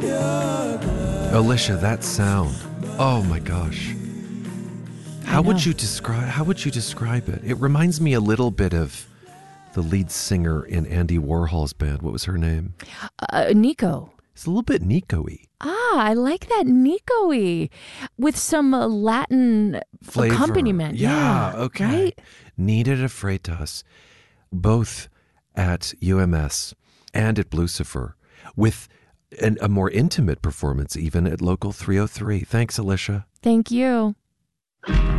Alicia, that sound. Oh my gosh. How would you describe it? It reminds me a little bit of the lead singer in Andy Warhol's band. What was her name? Nico. It's a little bit Nico-y. I like that Nico-y with some Latin Flavor. accompaniment. Yeah, okay. Right? Nina de Freitas, both at UMS and at Blucifer, with a more intimate performance even at Local 303. Thanks, Alicia. Thank you.